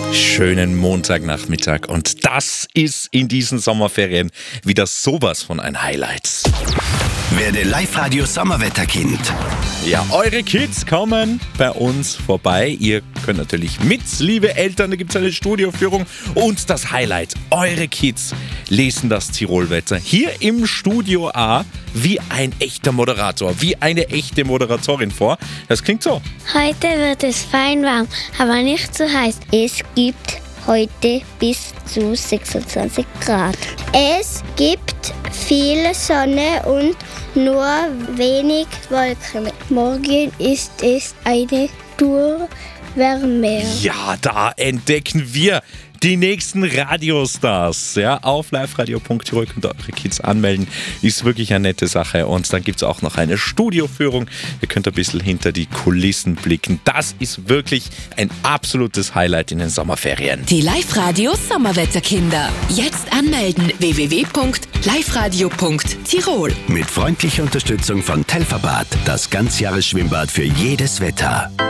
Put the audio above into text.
Schönen Montagnachmittag und das ist in diesen Sommerferien wieder sowas von ein Highlight. Werde Live-Radio Sommerwetterkind. Ja, eure Kids kommen bei uns vorbei. Ihr könnt natürlich mit, liebe Eltern, da gibt es eine Studioführung. Und das Highlight, eure Kids lesen das Tirolwetter hier im Studio A wie ein echter Moderator, wie eine echte Moderatorin vor. Das klingt so. Heute wird es fein warm, aber nicht zu heiß. Es gibt heute bis zu 26 Grad. Es gibt viel Sonne und nur wenig Wolken. Morgen ist es eine Tour wärmer. Ja, da entdecken wir die nächsten Radiostars. Ja, auf liveradio.tirol könnt ihr eure Kids anmelden. Ist wirklich eine nette Sache. Und dann gibt es auch noch eine Studioführung. Ihr könnt ein bisschen hinter die Kulissen blicken. Das ist wirklich ein absolutes Highlight in den Sommerferien. Die Live-Radio Sommerwetterkinder. Jetzt anmelden www.liveradio.tirol. Mit freundlicher Unterstützung von Telferbad, das Ganzjahresschwimmbad für jedes Wetter.